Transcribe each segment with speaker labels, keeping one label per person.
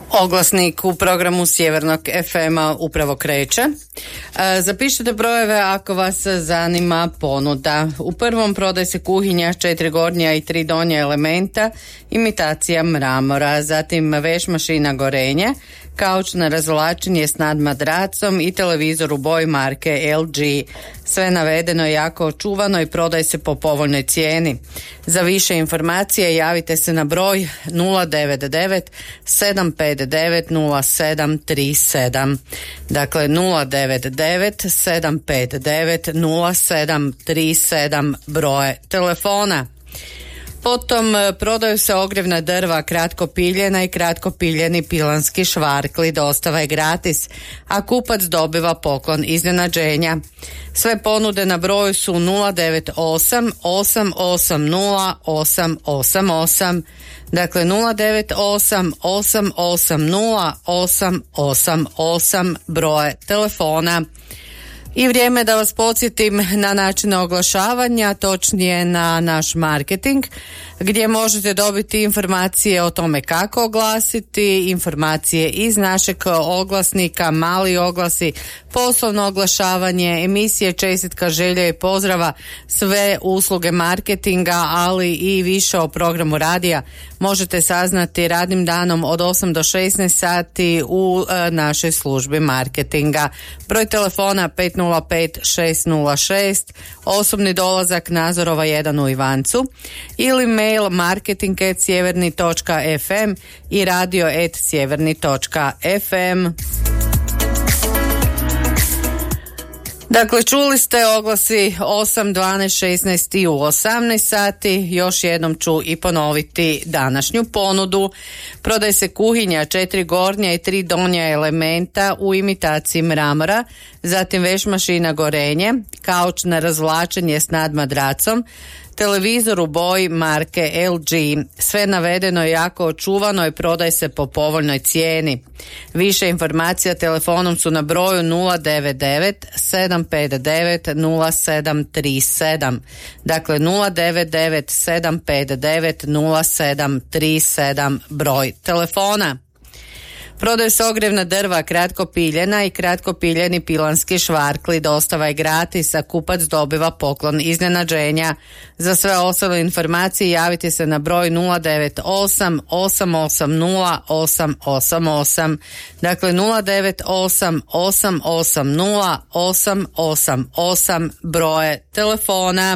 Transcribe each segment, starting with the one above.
Speaker 1: Oglasnik u programu Sjevernog FM-a upravo kreće. Zapišite brojeve ako vas zanima ponuda. U prvom prodaj se kuhinja 4 gornja i 3 donja elementa, imitacija mramora, zatim veš mašina gorenje, kauč na razvlačenje s nadmadracom i televizor u boji marke LG. Sve navedeno je jako očuvano i prodaje se po povoljnoj cijeni. Za više informacije javite se na broj 099 759 0737. Dakle 099 759 0737 broje telefona. Potom prodaju se ogrjevna drva, kratko piljena i kratko piljeni pilanski švarkli, dostava je gratis, a kupac dobiva poklon iznenađenja. Sve ponude na broju su 098 880 888. Dakle 098 880 888 broje telefona. I vrijeme da vas podsjetim na načine oglašavanja, točnije na naš marketing, gdje možete dobiti informacije o tome kako oglasiti, informacije iz našeg oglasnika, mali oglasi, poslovno oglašavanje, emisije čestitka, želja i pozdrava, sve usluge marketinga, ali i više o programu radija možete saznati radnim danom od 8 do 16 sati u našoj službi marketinga. Broj telefona 505 606, osobni dolazak Nazorova 1 u Ivancu ili mail marketing@sjeverni.fm i radio@sjeverni.fm. Dakle, čuli ste oglasi 8, 12, 16 i u 18 sati. Još jednom ću i ponoviti današnju ponudu. Prodaje se kuhinja 4 gornja i 3 donja elementa u imitaciji mramora, zatim veš mašina gorenje, kauč na razvlačenje s nadmadracom, televizor u boji marke LG. Sve navedeno je jako očuvano i prodaje se po povoljnoj cijeni. Više informacija telefonom su na broju 099 759 0737. Dakle 099 759 0737 broj telefona. Prodaju se ogrjevna drva, kratko piljena i kratko piljeni pilanski švarkli, dostava je gratis, a kupac dobiva poklon iznenađenja. Za sve ostale informacije javite se na broj 098 880 888. Dakle 098 880 888 broje telefona.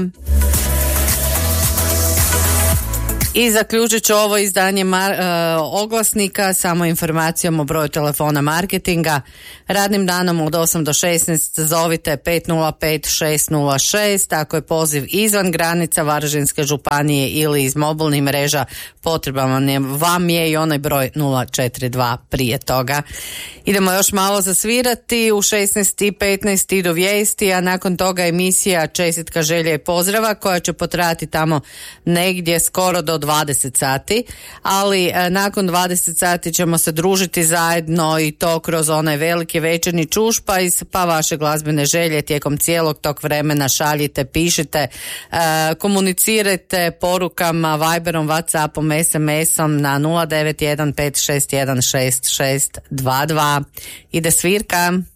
Speaker 1: I zaključit ću ovo izdanje oglasnika samo informacijom o broju telefona marketinga. Radnim danom od 8 do 16 zovite 505 606. Ako je poziv izvan granica Varaždinske županije ili iz mobilnih mreža, potreban vam je i onaj broj 042 prije toga. Idemo još malo zasvirati. U 16:15 idu vijesti, a nakon toga emisija Čestitka, želja i pozdrava koja će potrajati tamo negdje skoro do 20 sati, ali nakon 20 sati ćemo se družiti zajedno i to kroz onaj veliki večernji čušpajz, pa vaše glazbene želje tijekom cijelog tog vremena šaljite, pišite, komunicirajte porukama, Viberom, Whatsappom, SMS-om na 091 561 6622. Ide svirka.